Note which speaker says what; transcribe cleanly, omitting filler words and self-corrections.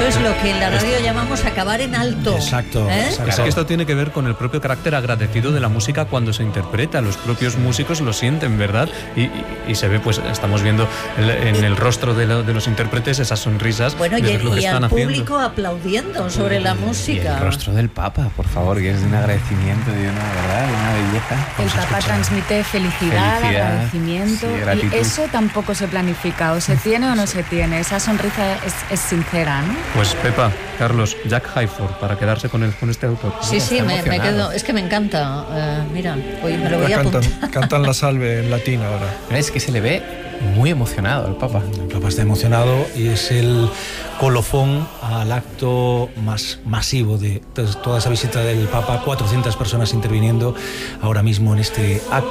Speaker 1: es lo que en la radio llamamos acabar en alto.
Speaker 2: Exacto.
Speaker 3: Es que esto tiene que ver con el propio carácter agradecido de la música cuando se interpreta. Los propios músicos lo sienten, ¿verdad? Y se ve, pues estamos viendo en el rostro de los intérpretes esas sonrisas.
Speaker 1: Bueno, y al público aplaudiendo sobre la música.
Speaker 4: Y el rostro del Papa, por favor, que es de un agradecimiento, de una verdad, de una belleza.
Speaker 5: El Papa transmite felicidad, agradecimiento,
Speaker 4: sí,
Speaker 5: y eso tampoco se planifica, o se tiene o no se tiene. Esa sonrisa es sincera, ¿no?
Speaker 3: Pues Pepa, Carlos, Jack Hayford, para quedarse con este autor.
Speaker 1: Sí, me quedo. Es que me encanta. Mira, hoy me lo voy a apuntar.
Speaker 2: Cantan la salve en latín ahora.
Speaker 4: Es que se le ve muy emocionado el Papa.
Speaker 2: El Papa está emocionado y es el colofón al acto más masivo de toda esa visita del Papa. 400 personas interviniendo ahora mismo en este acto.